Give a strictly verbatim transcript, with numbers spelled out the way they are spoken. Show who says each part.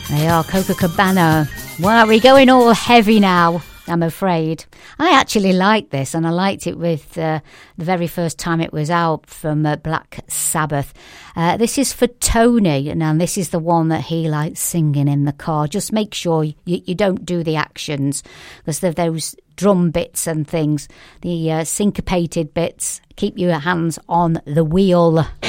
Speaker 1: They are Coco Cabana. Well, we're going all heavy now, I'm afraid. I actually liked this, and I liked it with uh, the very first time it was out from uh, Black Sabbath. Uh, this is for Tony, and this is the one that he likes singing in the car. Just make sure you, you don't do the actions, because of those drum bits and things, the uh, syncopated bits. Keep your hands on the wheel.